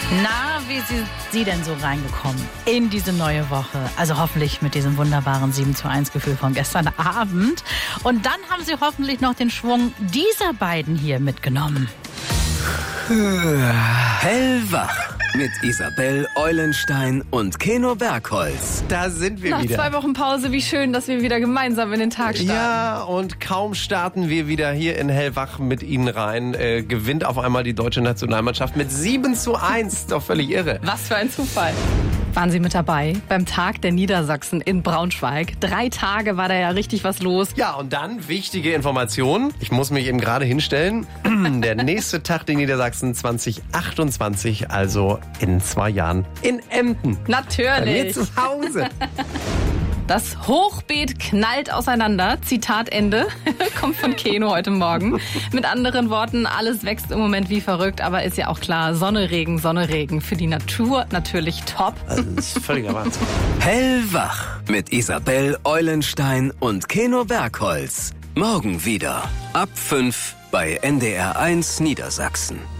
Na, wie sind Sie denn so reingekommen in diese neue Woche? Also hoffentlich mit diesem wunderbaren 7:1-Gefühl von gestern Abend. Und dann haben Sie hoffentlich noch den Schwung dieser beiden hier mitgenommen. Hellwach mit Isabel Eulenstein und Keno Bergholz. Da sind wir Nach wieder. 2 Wochen Pause, wie schön, dass wir wieder gemeinsam in den Tag starten. Ja, und kaum starten wir wieder hier in Hellwach mit Ihnen rein, gewinnt auf einmal die deutsche Nationalmannschaft mit 7:1. Doch völlig irre. Was für ein Zufall. Waren Sie mit dabei beim Tag der Niedersachsen in Braunschweig? 3 Tage war da ja richtig was los. Ja, und dann wichtige Information. Ich muss mich eben gerade hinstellen. Der nächste Tag der Niedersachsen 2028, also in 2 Jahren in Emden. Bei mir Natürlich. zu Hause. Das Hochbeet knallt auseinander. Zitat Ende. Kommt von Keno heute Morgen. Mit anderen Worten, alles wächst im Moment wie verrückt, aber ist ja auch klar, Sonne, Regen, Sonne, Regen. Für die Natur natürlich top. Also, das ist völliger Wahnsinn. Hellwach mit Isabel Eulenstein und Keno Bergholz. Morgen wieder ab 5 bei NDR1 Niedersachsen.